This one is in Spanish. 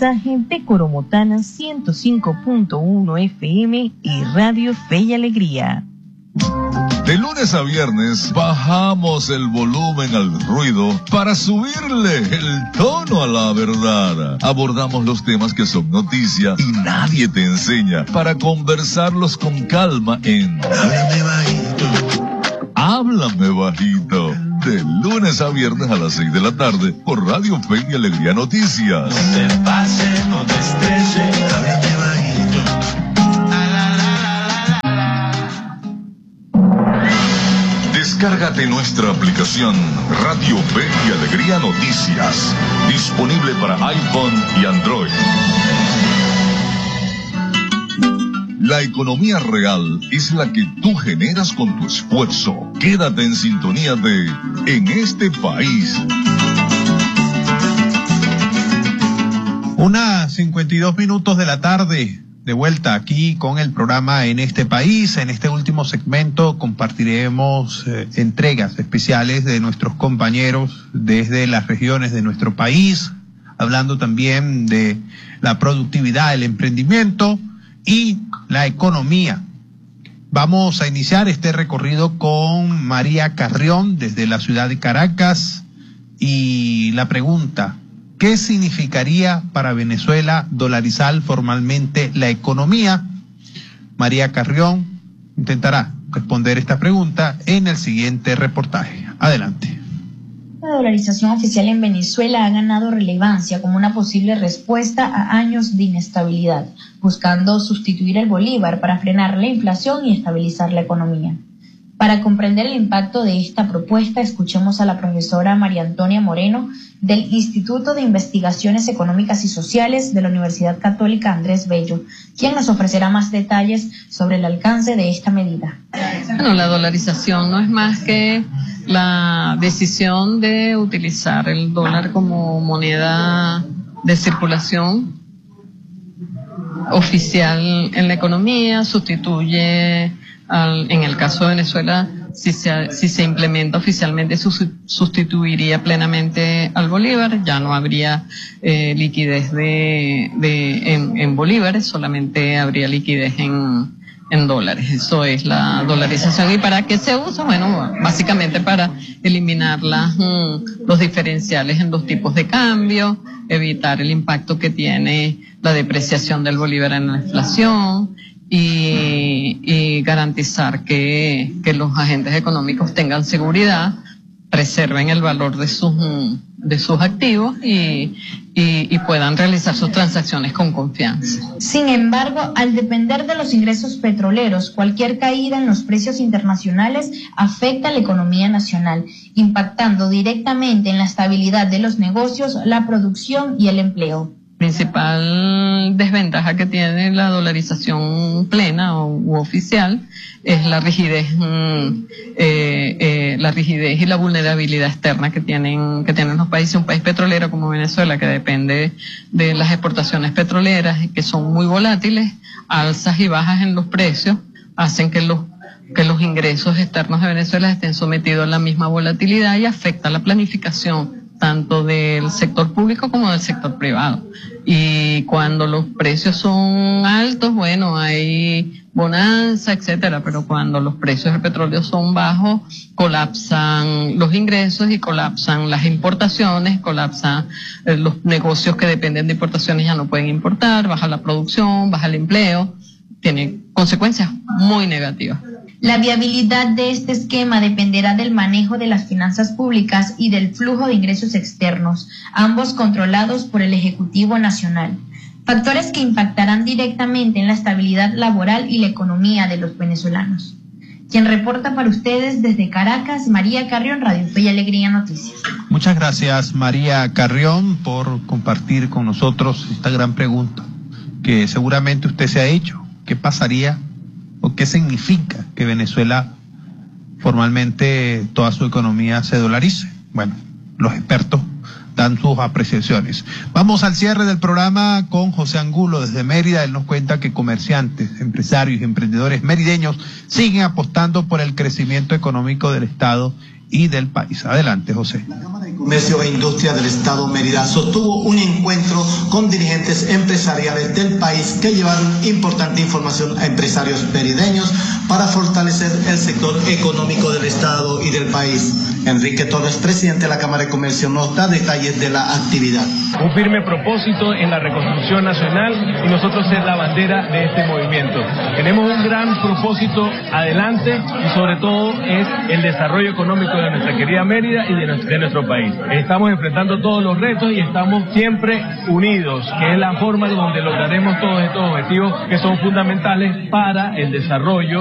mensaje de Coromotana 105.1 FM y Radio Fe y Alegría. De lunes a viernes bajamos el volumen al ruido para subirle el tono a la verdad. Abordamos los temas que son noticia y nadie te enseña para conversarlos con calma en Háblame Bajito. Háblame Bajito. De lunes a viernes a las 6 de la tarde por Radio Fe y Alegría Noticias. No te pase, no te estreses. Háblame Bajito. Descárgate nuestra aplicación Radio Fe y Alegría Noticias, disponible para iPhone y Android. La economía real es la que tú generas con tu esfuerzo. Quédate en sintonía de En este país. 1:52 de la tarde. De vuelta aquí con el programa En este país. En este último segmento compartiremos entregas especiales de nuestros compañeros desde las regiones de nuestro país, hablando también de la productividad, el emprendimiento y la economía. Vamos a iniciar este recorrido con María Carrión desde la ciudad de Caracas y la pregunta: ¿qué significaría para Venezuela dolarizar formalmente la economía? María Carrión intentará responder esta pregunta en el siguiente reportaje. Adelante. La dolarización oficial en Venezuela ha ganado relevancia como una posible respuesta a años de inestabilidad, buscando sustituir el bolívar para frenar la inflación y estabilizar la economía. Para comprender el impacto de esta propuesta, escuchemos a la profesora María Antonia Moreno del Instituto de Investigaciones Económicas y Sociales de la Universidad Católica Andrés Bello, quien nos ofrecerá más detalles sobre el alcance de esta medida. Bueno, la dolarización no es más que la decisión de utilizar el dólar como moneda de circulación oficial en la economía. Sustituye en el caso de Venezuela, si se implementa oficialmente, sustituiría plenamente al bolívar. Ya no habría liquidez en bolívares, solamente habría liquidez en dólares. Eso es la dolarización. ¿Y para qué se usa? Bueno, básicamente para eliminar los diferenciales en los tipos de cambio, evitar el impacto que tiene la depreciación del bolívar en la inflación, y garantizar que los agentes económicos tengan seguridad, preserven el valor de sus activos y puedan realizar sus transacciones con confianza. Sin embargo, al depender de los ingresos petroleros, cualquier caída en los precios internacionales afecta a la economía nacional, impactando directamente en la estabilidad de los negocios, la producción y el empleo. Principal desventaja que tiene la dolarización plena u oficial es la rigidez y la vulnerabilidad externa que tienen los países. Un país petrolero como Venezuela, que depende de las exportaciones petroleras y que son muy volátiles, alzas y bajas en los precios hacen que los ingresos externos de Venezuela estén sometidos a la misma volatilidad y afecta la planificación tanto del sector público como del sector privado. Y cuando los precios son altos, bueno, hay bonanza, etcétera, pero cuando los precios del petróleo son bajos, colapsan los ingresos y colapsan las importaciones, colapsan los negocios que dependen de importaciones, ya no pueden importar, baja la producción, baja el empleo, tiene consecuencias muy negativas. La viabilidad de este esquema dependerá del manejo de las finanzas públicas y del flujo de ingresos externos, ambos controlados por el Ejecutivo Nacional. Factores que impactarán directamente en la estabilidad laboral y la economía de los venezolanos. Quien reporta para ustedes desde Caracas, María Carrión, Radio Fe y Alegría Noticias. Muchas gracias, María Carrión, por compartir con nosotros esta gran pregunta que seguramente usted se ha hecho. ¿Qué pasaría o qué significa que Venezuela formalmente toda su economía se dolarice? Bueno, los expertos dan sus apreciaciones. Vamos al cierre del programa con José Angulo desde Mérida. Él nos cuenta que comerciantes, empresarios y emprendedores merideños siguen apostando por el crecimiento económico del Estado y del país. Adelante, José. La Cámara de Comercio e Industria del Estado Mérida sostuvo un encuentro con dirigentes empresariales del país que llevaron importante información a empresarios merideños para fortalecer el sector económico del Estado y del país. Enrique Torres, presidente de la Cámara de Comercio, nos da detalles de la actividad. Un firme propósito en la reconstrucción nacional y nosotros ser la bandera de este movimiento. Tenemos un gran propósito adelante y sobre todo es el desarrollo económico de nuestra querida Mérida y de nuestro país. Estamos enfrentando todos los retos y estamos siempre unidos, que es la forma donde lograremos todos estos objetivos que son fundamentales para el desarrollo